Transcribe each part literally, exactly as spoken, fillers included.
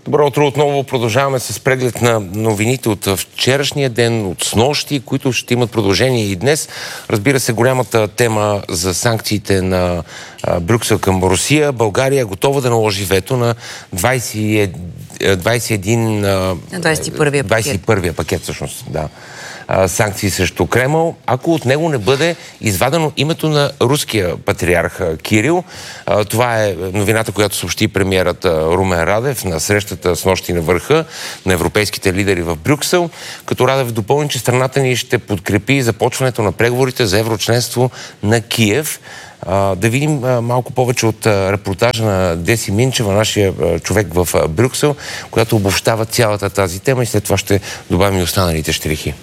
Добро утро отново. Продължаваме с преглед на новините от вчерашния ден, от снощи, които ще имат продължение и днес. Разбира се, голямата тема за санкциите на Брюксел към Русия. България е готова да наложи вето на двайсет и един... двайсет и първия пакет. двайсет и първия пакет, всъщност, да. Санкции срещу Кремъл, ако от него не бъде извадено името на руския патриарх Кирил. Това е новината, която съобщи премиерът Румен Радев на срещата с нощи на върха на европейските лидери в Брюксел, като Радев допълни, че страната ни ще подкрепи започването на преговорите за еврочленство на Киев. Да видим малко повече от репортажа на Деси Минчева, нашия човек в Брюксел, която обобщава цялата тази тема и след това ще добавим и останалите щрихи.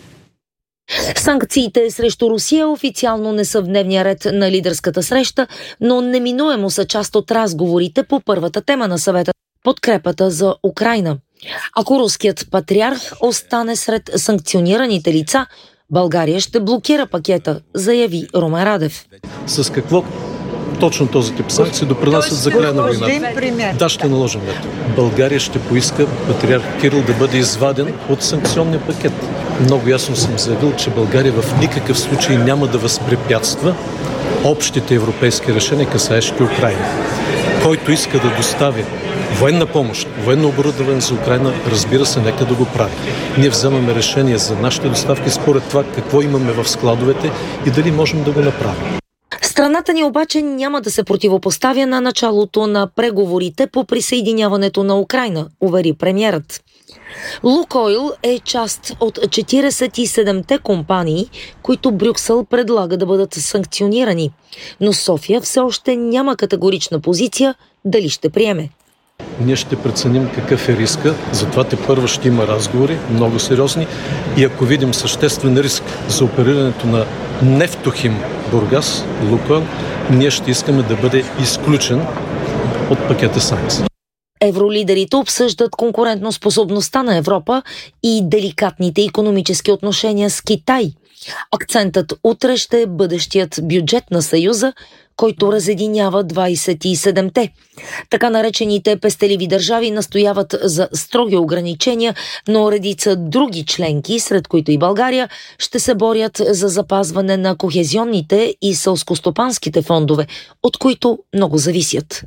Санкциите срещу Русия официално не са в дневния ред на лидерската среща, но неминуемо са част от разговорите по първата тема на съвета – подкрепата за Украйна. Ако руският патриарх остане сред санкционираните лица, България ще блокира пакета, заяви Румен Радев. С какво точно този тип санкции допринасят за края на войната? Да, ще наложим вето. България ще поиска патриарх Кирил да бъде изваден от санкционния пакет. Много ясно съм заявил, че България в никакъв случай няма да възпрепятства общите европейски решения, касаещи Украйна. Който иска да достави военна помощ, военно оборудване за Украйна, разбира се, нека да го прави. Ние вземаме решение за нашите доставки според това какво имаме в складовете и дали можем да го направим. Страната ни обаче няма да се противопоставя на началото на преговорите по присъединяването на Украйна, увери премиерът. Лукойл е част от четирийсет и седемте компании, които Брюксел предлага да бъдат санкционирани, но София все още няма категорична позиция дали ще приеме. Ние ще преценим какъв е риска, затова тепърва ще има разговори, много сериозни, и ако видим съществен риск за оперирането на Нефтохим Бургас, Лукойл, ние ще искаме да бъде изключен от пакета санкции. Евролидерите обсъждат конкурентоспособността на Европа и деликатните икономически отношения с Китай. Акцентът утре ще е бъдещият бюджет на Съюза, който разединява двайсет и седемте. Така наречените пестеливи държави настояват за строги ограничения, но редица други членки, сред които и България, ще се борят за запазване на кохезионните и селскостопанските фондове, от които много зависят.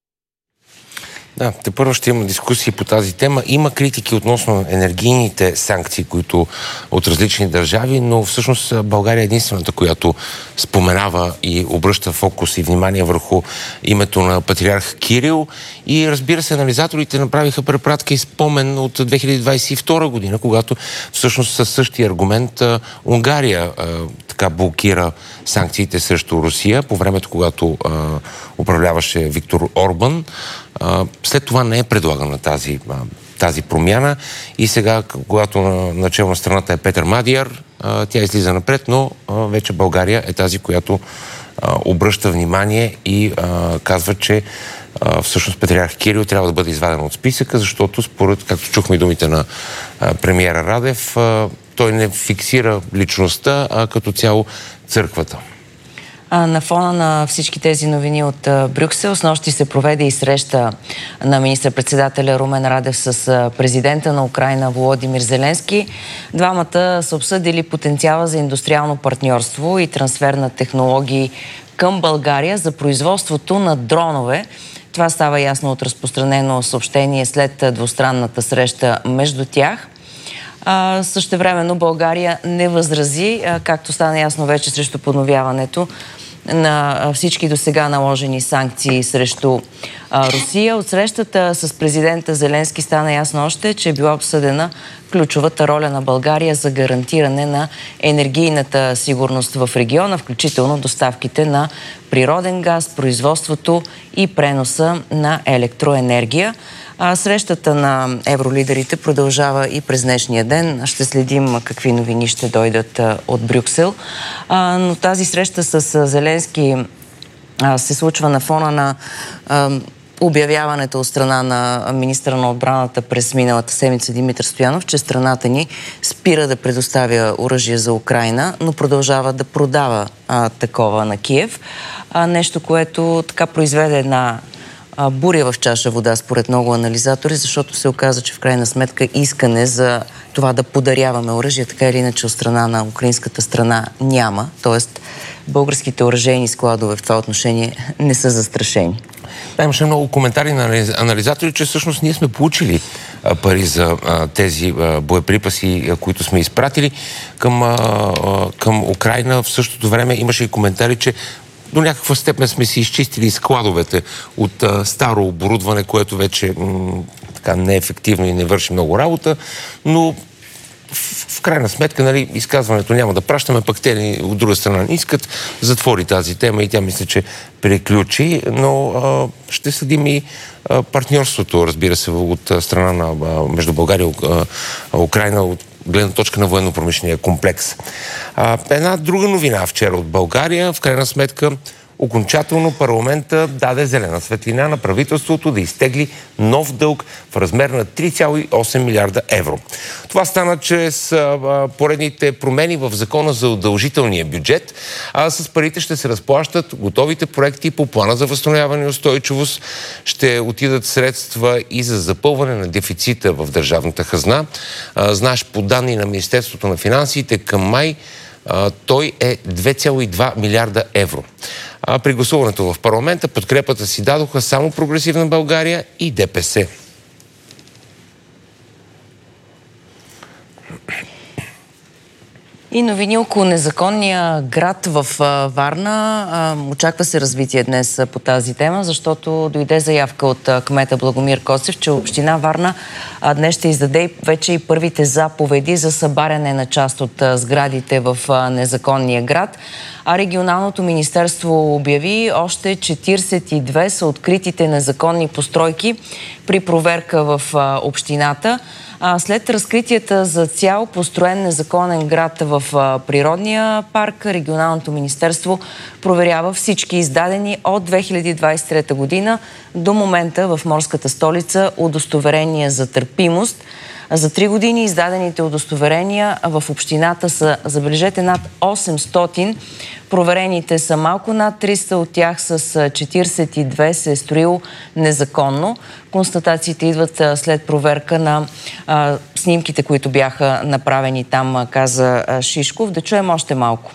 Да, тепърво ще има дискусии по тази тема. Има критики относно енергийните санкции, които от различни държави, но всъщност България е единствената, която споменава и обръща фокус и внимание върху името на патриарх Кирил. И разбира се, анализаторите направиха препратка и спомен от две хиляди двайсет и втора година, когато всъщност със същия аргумент Унгария а, така блокира санкциите срещу Русия по времето, когато а, управляваше Виктор Орбан. След това не е предлагана тази, тази промяна и сега, когато на начало на страната е Петър Мадияр, тя излиза напред, но вече България е тази, която обръща внимание и казва, че всъщност патриарх Кирил трябва да бъде изваден от списъка, защото според, както чухме думите на премиера Радев, той не фиксира личността, а като цяло църквата. На фона на всички тези новини от Брюксел, снощи се проведе и среща на министър-председателя Румен Радев с президента на Украйна Володимир Зеленски. Двамата са обсъдили потенциала за индустриално партньорство и трансфер на технологии към България за производството на дронове. Това става ясно от разпространено съобщение след двустранната среща между тях. Същевременно България не възрази, както стана ясно вече, срещу подновяването на всички досега наложени санкции срещу а, Русия. От срещата с президента Зеленски стана ясно още, че е била обсъдена ключовата роля на България за гарантиране на енергийната сигурност в региона, включително доставките на природен газ, производството и преноса на електроенергия. А срещата на евролидерите продължава и през днешния ден. Ще следим какви новини ще дойдат от Брюксел. А, но тази среща с Зеленски а, се случва на фона на а, обявяването от страна на министъра на отбраната през миналата седмица Димитър Стоянов, че страната ни спира да предоставя оръжие за Украйна, но продължава да продава а, такова на Киев. А, нещо, което така произведе една а, буря в чаша вода, според много анализатори, защото се оказа, че в крайна сметка искане за това да подаряваме оръжие, така или иначе от страна на украинската страна няма. Тоест, българските оръжейни складове в това отношение не са застрашени. Да, имаше много коментари на анализатори, че всъщност ние сме получили а, пари за а, тези а, боеприпаси, а, които сме изпратили към, а, а, към Украйна. В същото време имаше и коментари, че до някаква степен сме си изчистили складовете от а, старо оборудване, което вече м- така неефективно и не върши много работа, но в, в крайна сметка, нали, изказването няма да пращаме, пък те от друга страна не искат, затвори тази тема и тя мисля, че приключи, но а, ще съдим и а, партньорството, разбира се, от а, страна на а, между България и Украйна, от гледна точка на военно-промишления комплекс. А, една друга новина вчера от България, в крайна сметка окончателно парламента даде зелена светлина на правителството да изтегли нов дълг в размер на три цяло и осем милиарда евро. Това стана чрез а, поредните промени в закона за удължителния бюджет, а с парите ще се разплащат готовите проекти по плана за възстановяване и устойчивост. Ще отидат средства и за запълване на дефицита в държавната хазна. А, знаеш, по данни на Министерството на финансите към май а, той е две цяло и два милиарда евро. А при гласуването в парламента подкрепата си дадоха само Прогресивна България и ДПС. И новини около незаконния град в Варна. Очаква се развитие днес по тази тема, защото дойде заявка от кмета Благомир Коцев, че община Варна днес ще издаде вече и първите заповеди за събаряне на част от сградите в незаконния град. А регионалното министерство обяви още четиридесет и две са откритите незаконни постройки при проверка в общината. След разкритията за цял построен незаконен град в природния парк, регионалното министерство проверява всички издадени от две хиляди двадесет и трета година до момента в морската столица удостоверения за търпимост. За три години издадените удостоверения в общината са, забележете, над осемстотин. Проверените са малко над триста, от тях с четиридесет и две се е строило незаконно. Констатациите идват след проверка на а, снимките, които бяха направени там, каза Шишков. Да чуем още малко.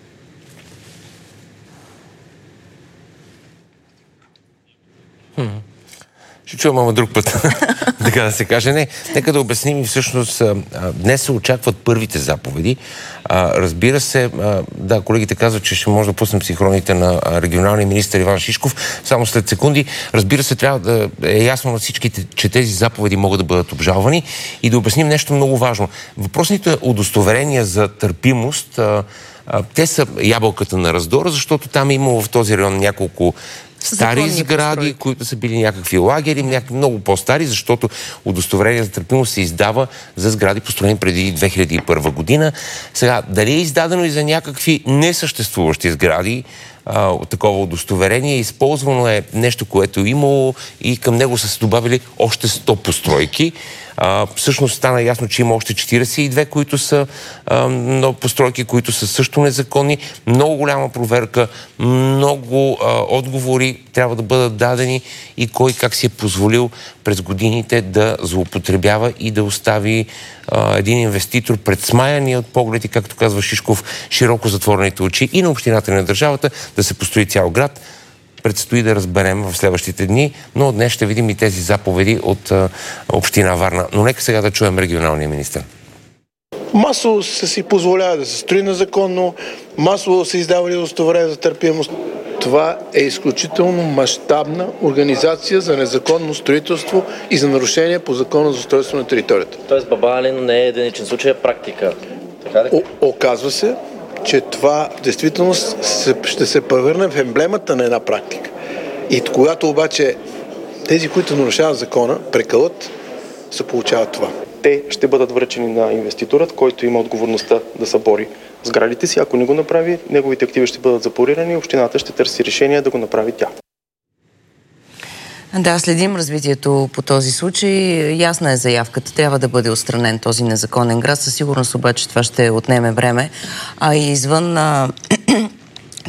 Хм. Ще чуем, ама друг път, така да се каже. Не, нека да обясним и всъщност днес се очакват първите заповеди. А, разбира се, а, да, колегите казват, че ще може да пуснем синхроните на регионалния министър Иван Шишков само след секунди. Разбира се, трябва да е ясно на всичките, че тези заповеди могат да бъдат обжалвани и да обясним нещо много важно. Въпросните удостоверения за търпимост, а, а, те са ябълката на раздора, защото там е имало в този район няколко стари законни сгради, постройки, които са били някакви лагери, някакви много по-стари, защото удостоверение за търпимост се издава за сгради, построени преди две хиляди и първа година. Сега, дали е издадено и за някакви несъществуващи сгради, а, такова удостоверение, използвано е нещо, което е имало и към него са се добавили още сто постройки. А, всъщност стана ясно, че има още четиридесет и две, които са а, много постройки, които са също незаконни. Много голяма проверка, много а, отговори трябва да бъдат дадени и кой как си е позволил през годините да злоупотребява и да остави а, един инвеститор пред смаяния от погледи, както казва Шишков, широко затворените очи и на общината и на държавата да се построи цял град. Предстои да разберем в следващите дни, но днес ще видим и тези заповеди от а, община Варна. Но нека сега да чуем регионалния министър. Масово се си позволява да се строи незаконно, масово се издавали удостоверения за търпимост. Това е изключително мащабна организация за незаконно строителство и за нарушение по закона за устройство на територията. Тоест бабалено не е единичен случай, е практика. Така ли? О, оказва се, че това в действителност ще се превърне в емблемата на една практика. И когато обаче тези, които нарушават закона, прекалът, се получават това. Те ще бъдат връчени на инвеститорът, който има отговорността да събори сградите си. Ако не го направи, неговите активи ще бъдат запорирани и общината ще търси решение да го направи тя. Да, следим развитието по този случай. Ясна е заявката. Трябва да бъде отстранен този незаконен град. Със сигурност обаче това ще отнеме време. А и извън а,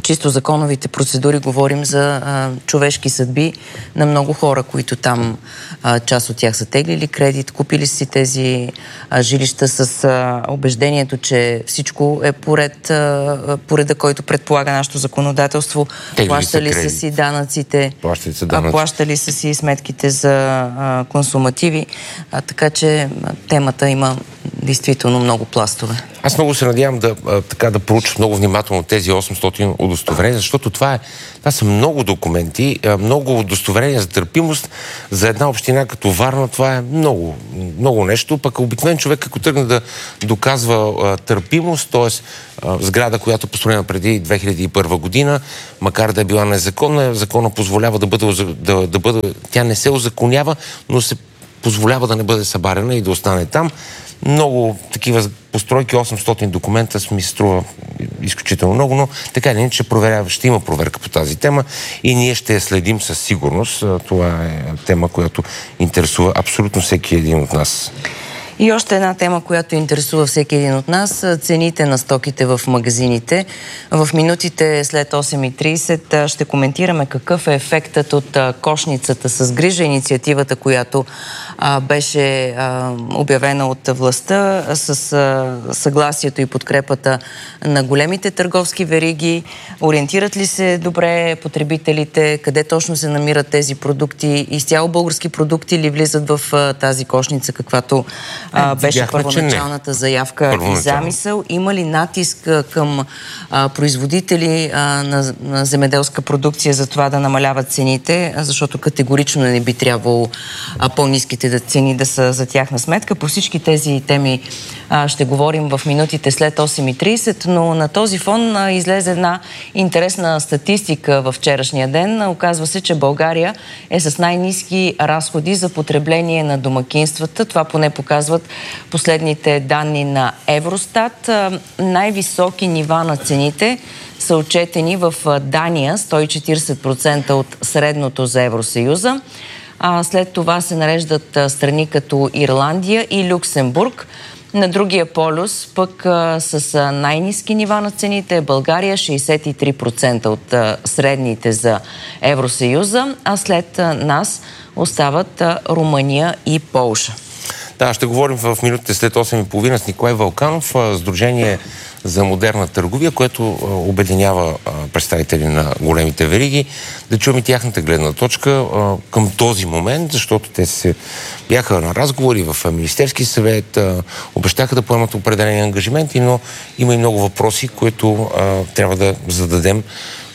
чисто законовите процедури, говорим за а, човешки съдби на много хора, които там а, част от тях са теглили кредит, купили си тези а, жилища с а, убеждението, че всичко е поред, а, пореда, който предполага нашето законодателство. Тегли плащали са са си данъците, плащали са, данъци. а, плащали са си сметките за а, консумативи, а, така че а, темата има действително много пластове. Аз много се надявам да, а, така, да проуча много внимателно тези осемстотин удостоверения, защото това, е, това са много документи, а, много удостоверения за търпимост. За една община като Варна това е много, много нещо. Пък обикновен човек, ако тръгне да доказва а, търпимост, т.е. сграда, която е построена преди две хиляди и първа година, макар да е била незаконна, закона позволява да бъде, да, да бъде, тя не се узаконява, но се позволява да не бъде събарена и да остане там. Много такива постройки, осемстотин документа ми се струва изключително много, но така или иначе проверява, ще има проверка по тази тема и ние ще я следим със сигурност. Това е тема, която интересува абсолютно всеки един от нас. И още една тема, която интересува всеки един от нас – цените на стоките в магазините. В минутите след осем и трийсет ще коментираме какъв е ефектът от кошницата с грижа, инициативата, която а, беше а, обявена от властта с а, съгласието и подкрепата на големите търговски вериги. Ориентират ли се добре потребителите? Къде точно се намират тези продукти? Изцяло български продукти ли влизат в а, тази кошница, каквато А, беше Видяхме, първоначалната заявка Първоначално. и замисъл. Има ли натиск към а, производители а, на, на земеделска продукция за това да намаляват цените, защото категорично не би трябвало а, по-ниските цени да са за тяхна сметка. По всички тези теми а, ще говорим в минутите след осем и трийсет, но на този фон а, излезе една интересна статистика във вчерашния ден. Оказва се, че България е с най-ниски разходи за потребление на домакинствата. Това поне показват последните данни на Евростат. Най-високи нива на цените са отчетени в Дания, сто и четирийсет процента от средното за Евросъюза. След това се нареждат страни като Ирландия и Люксембург. На другия полюс пък а, с а, най-ниски нива на цените е България, шейсет и три процента от а, средните за Евросъюза, а след а, нас остават а, Румъния и Полша. Да, ще говорим в минутите след осем и трийсет с Николай Вълканов, Сдружение за модерна търговия, което обединява представители на големите вериги. Да чуем и тяхната гледна точка към този момент, защото те се бяха на разговори в Министерски съвет, обещаха да поемат определени ангажименти, но има и много въпроси, които трябва да зададем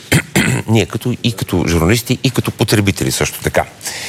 ние като, и като журналисти, и като потребители също така.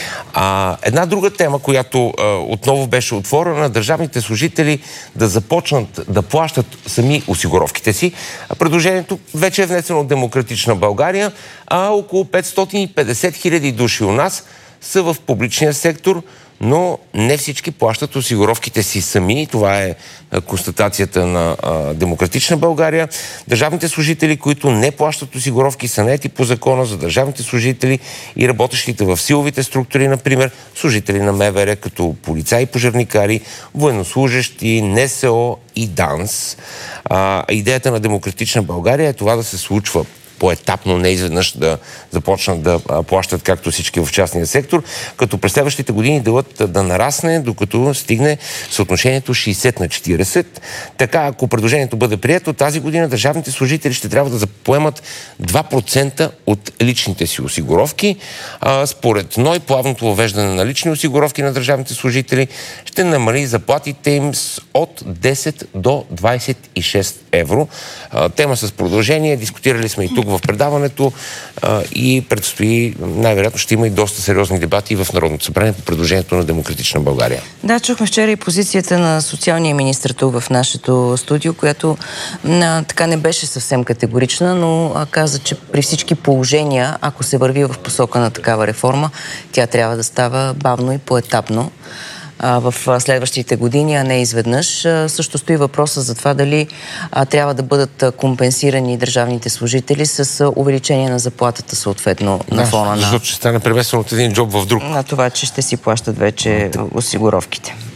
А, една друга тема, която а, отново беше отворена, държавните служители да започнат да плащат сами осигуровките си. Предложението вече е внесено от Демократична България, а около петстотин и петдесет хиляди души у нас са в публичния сектор, но не всички плащат осигуровките си сами. Това е констатацията на а, Демократична България. Държавните служители, които не плащат осигуровки, са наети по закона за държавните служители и работещите в силовите структури, например, служители на МВР, като полицаи, пожарникари, военнослужещи, НСО и ДАНС. А, идеята на Демократична България е това да се случва по-етапно, не изведнъж да започнат да плащат както всички в частния сектор, като през следващите години делът да нарасне, докато стигне съотношението шейсет на четирийсет. Така, ако предложението бъде прието, тази година държавните служители ще трябва да запоемат два процента от личните си осигуровки. А, според НОИ, плавното въвеждане на лични осигуровки на държавните служители ще намали заплатите им от десет до двайсет и шест евро. А, тема с продължение. Дискутирали сме и тук в предаването а, и предстои, най-вероятно ще има и доста сериозни дебати в Народното събрание по предложението на Демократична България. Да, чухме вчера и позицията на социалния министър тук в нашето студио, която а, така не беше съвсем категорична, но а, каза, че при всички положения, ако се върви в посока на такава реформа, тя трябва да става бавно и поетапно в следващите години, а не изведнъж. Също стои въпроса за това дали а, трябва да бъдат компенсирани държавните служители с увеличение на заплатата съответно да, на фона на... защото ще стане преместено от един джоб в друг. На това, че ще си плащат вече осигуровките.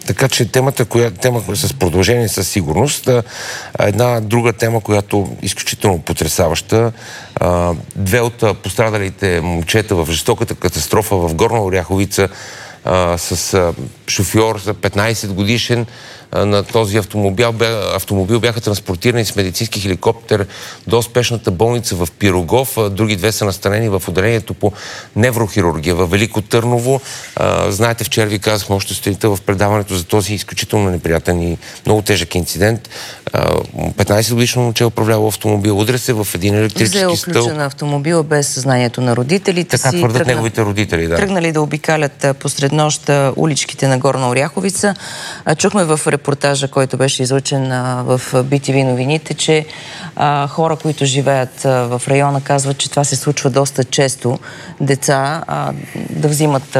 Така че темата, коя, тема с продължение със сигурност, една друга тема, която е изключително потресаваща. Две от пострадалите момчета в жестоката катастрофа в Горна Оряховица с шофьор за петнайсет годишен на този автомобил, автомобил бяха транспортирани с медицински хеликоптер до спешната болница в Пирогов. Други две са настанени в отделението по неврохирургия в Велико Търново. Знаете, вчера ви казахме още сутринта в предаването за този изключително неприятен и много тежък инцидент. петнайсет годишно момче управлявало автомобил, удря се в един електрически стълб. Взел ключа на автомобила без съзнанието на родителите така си. Така твърдат тръгна, неговите родители, да. Тръгнали да обикалят посред нощ уличките на Горна Оряховица. Чухме в репортажа, който беше излъчен в би ти ви новините, че а, хора, които живеят а, в района, казват, че това се случва доста често. Деца а, да взимат